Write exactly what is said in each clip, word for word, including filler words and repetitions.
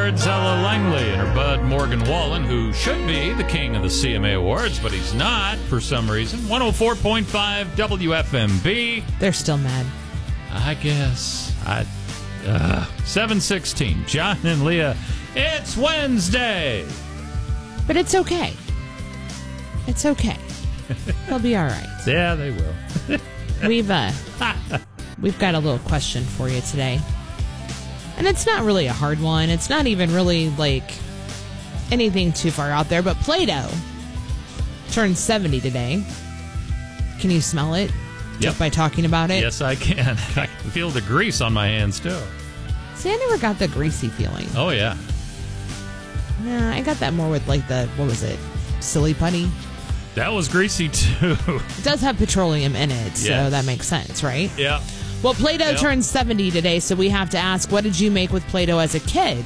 Awards, Ella Langley and her bud Morgan Wallen, who should be the king of the C M A Awards, but he's not for some reason. one oh four point five W F M B. They're still mad. I guess. I uh, seven sixteen. John and Leah. It's Wednesday. But it's okay. It's okay. They'll be all right. Yeah, they will. We've uh, we've got a little question for you today. And it's not really a hard one. It's not even really, like, anything too far out there. But Play-Doh turned seventy today. Can you smell it? Yep. Just by talking about it? Yes, I can. I can feel the grease on my hands, too. See, I never got the greasy feeling. Oh, yeah. Nah, I got that more with, like, the, what was it? Silly putty? That was greasy, too. It does have petroleum in it, so Yes. that makes sense, right? Yeah. Well, Play-Doh Yep. turned seventy today, so we have to ask, what did you make with Play-Doh as a kid?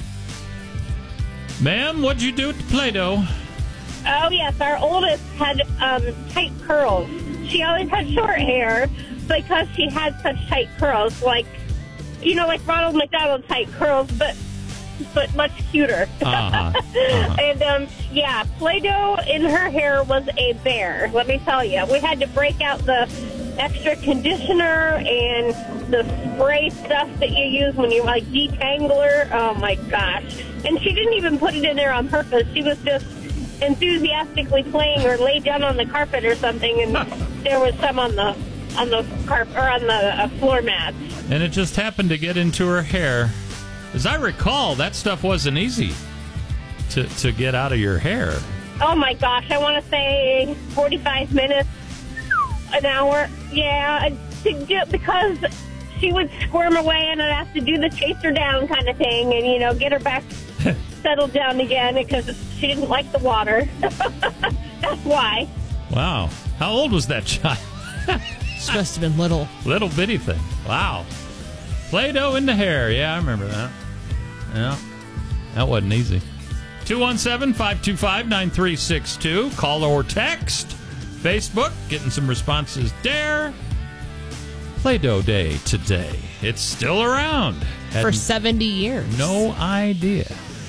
Ma'am, what'd you do with the Play-Doh? Oh, yes. Our oldest had um, tight curls. She always had short hair because she had such tight curls, like, you know, like Ronald McDonald tight curls, but but much cuter. Uh-huh. Uh-huh. And, um, yeah, Play-Doh in her hair was a bear, let me tell you. We had to break out the extra conditioner and the spray stuff that you use when you, like, detangler. Oh, my gosh. And she didn't even put it in there on purpose. She was just enthusiastically playing or laid down on the carpet or something, and there was some on the on the carpet or on the uh, floor mats. And it just happened to get into her hair. As I recall, that stuff wasn't easy to, to get out of your hair. Oh, my gosh. I want to say forty-five minutes, an hour. Yeah, to do, because she would squirm away and I'd have to do the chase her down kind of thing and, you know, get her back settled down again because she didn't like the water. That's why. Wow. How old was that child? She must have been little. Little bitty thing. Wow. Play-Doh in the hair. Yeah, I remember that. Yeah. That wasn't easy. two one seven, five two five, nine three six two. Call or text. Facebook. Getting some responses there. Play-Doh Day today. It's still around. For Had seventy years. no idea.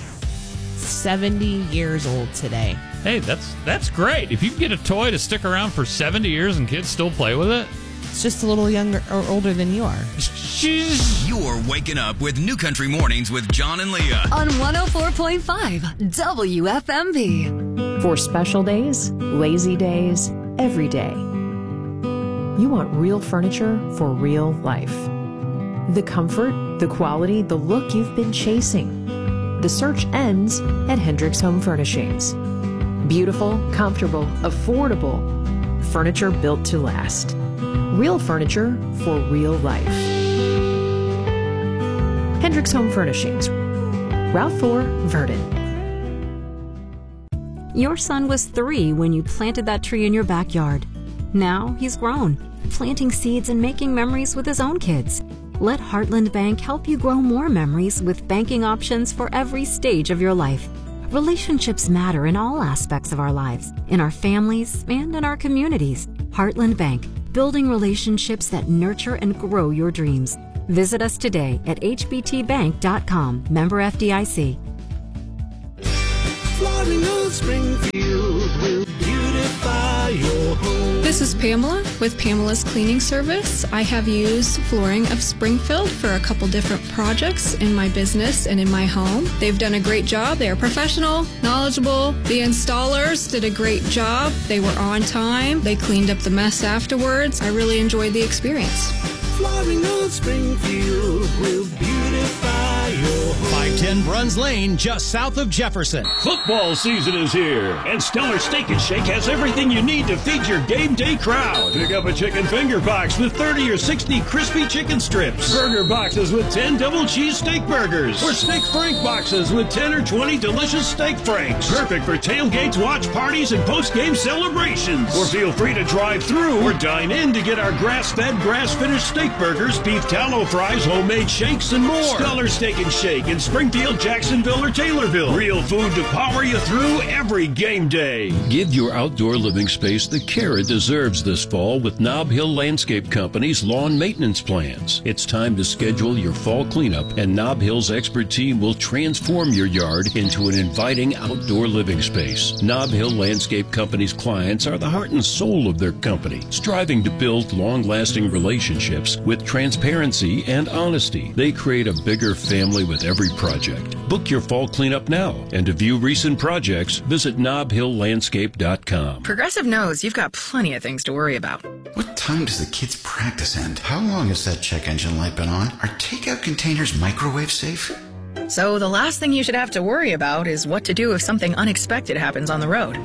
seventy years old today. Hey, that's that's great. If you can get a toy to stick around for seventy years and kids still play with it. It's just a little younger or older than you are. You're waking up with New Country Mornings with John and Leah on one oh four point five W F M B. For special days, lazy days, every day. You want real furniture for real life. The comfort, the quality, the look you've been chasing. The search ends at Hendricks Home Furnishings. Beautiful, comfortable, affordable. Furniture built to last. Real furniture for real life. Hendricks Home Furnishings. Route four, Verdon. Your son was three when you planted that tree in your backyard. Now he's grown, planting seeds and making memories with his own kids. Let Heartland Bank help you grow more memories with banking options for every stage of your life. Relationships matter in all aspects of our lives, in our families and in our communities. Heartland Bank, building relationships that nurture and grow your dreams. Visit us today at h b t bank dot com. Member F D I C. Flooring of Springfield will beautify your home. This is Pamela with Pamela's Cleaning Service. I have used Flooring of Springfield for a couple different projects in my business and in my home. They've done a great job. They are professional, knowledgeable. The installers did a great job. They were on time. They cleaned up the mess afterwards. I really enjoyed the experience. Flooring of Springfield will beautify your home. five ten Bruns Lane, just south of Jefferson. Football season is here, and Stellar Steak and Shake has everything you need to feed your game day crowd. Pick up a chicken finger box with thirty or sixty crispy chicken strips, burger boxes with ten double cheese steak burgers, or steak frank boxes with ten or twenty delicious steak franks. Perfect for tailgates, watch parties, and post-game celebrations. Or feel free to drive through or dine in to get our grass-fed, grass-finished steak burgers, beef tallow fries, homemade shakes, and more. Stellar Steak and Shake in Springfield, Springfield, Jacksonville, or Taylorville. Real food to power you through every game day. Give your outdoor living space the care it deserves this fall with Nob Hill Landscape Company's lawn maintenance plans. It's time to schedule your fall cleanup, and Nob Hill's expert team will transform your yard into an inviting outdoor living space. Nob Hill Landscape Company's clients are the heart and soul of their company, striving to build long-lasting relationships with transparency and honesty. They create a bigger family with every project. Book your fall cleanup now, and to view recent projects, visit nob hill landscape dot com. Progressive knows you've got plenty of things to worry about. What time does the kids' practice end? How long has that check engine light been on? Are takeout containers microwave safe? So the last thing you should have to worry about is what to do if something unexpected happens on the road.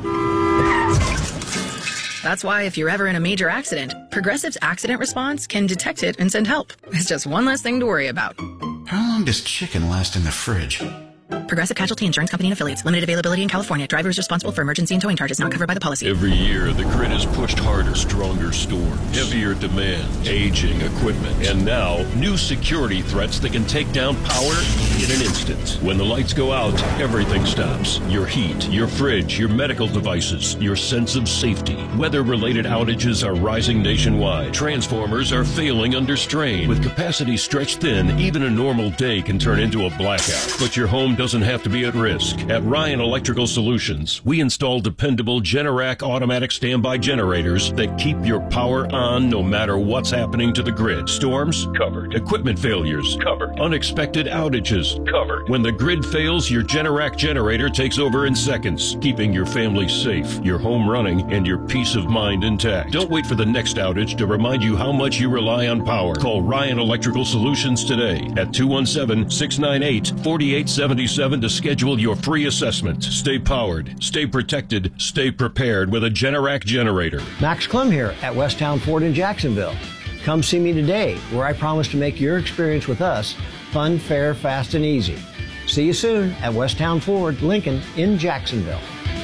That's why if you're ever in a major accident, Progressive's accident response can detect it and send help. It's just one less thing to worry about. How long does chicken last in the fridge? Progressive Casualty Insurance Company and Affiliates. Limited availability in California. Driver is responsible for emergency and towing charges not covered by the policy. Every year, the grid is pushed harder, stronger storms, heavier demand, aging equipment, and now new security threats that can take down power in an instant. When the lights go out, everything stops. Your heat, your fridge, your medical devices, your sense of safety. Weather-related outages are rising nationwide. Transformers are failing under strain. With capacity stretched thin, even a normal day can turn into a blackout. But your home doesn't have to be at risk. At Ryan Electrical Solutions, we install dependable Generac automatic standby generators that keep your power on no matter what's happening to the grid. Storms? Covered. Equipment failures? Covered. Unexpected outages? Covered. When the grid fails, your Generac generator takes over in seconds, keeping your family safe, your home running, and your peace of mind intact. Don't wait for the next outage to remind you how much you rely on power. Call Ryan Electrical Solutions today at two one seven, six nine eight, four eight seven seven to schedule your free assessment. Stay powered, stay protected, stay prepared with a Generac generator. Max Clem here at Westtown Ford in Jacksonville. Come see me today, where I promise to make your experience with us fun, fair, fast, and easy. See you soon at Westtown Ford, Lincoln in Jacksonville.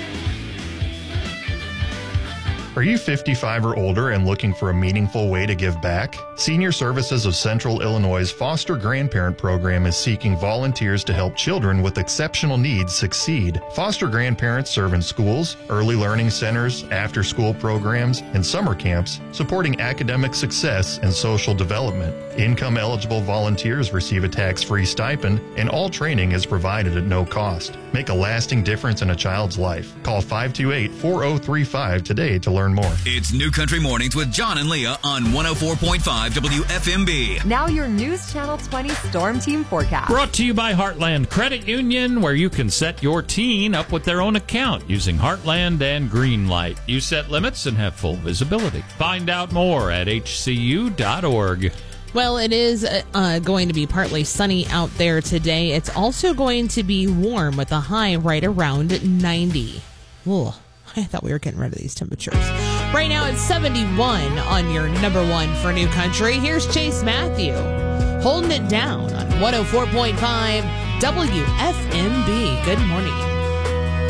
Are you fifty-five or older and looking for a meaningful way to give back? Senior Services of Central Illinois' Foster Grandparent Program is seeking volunteers to help children with exceptional needs succeed. Foster grandparents serve in schools, early learning centers, after-school programs, and summer camps, supporting academic success and social development. Income-eligible volunteers receive a tax-free stipend, and all training is provided at no cost. Make a lasting difference in a child's life. Call five two eight, four oh three five today to learn more. It's New Country Mornings with John and Leah on one oh four point five W F M B. Now your News Channel twenty Storm Team forecast. Brought to you by Heartland Credit Union, where you can set your teen up with their own account using Heartland and Greenlight. You set limits and have full visibility. Find out more at H C U dot org. Well, it is uh, going to be partly sunny out there today. It's also going to be warm with a high right around ninety. Ugh. I thought we were getting rid of these temperatures. Right now it's seventy-one on your number one for New Country. Here's Chase Matthew holding it down on one oh four point five W F M B. Good morning.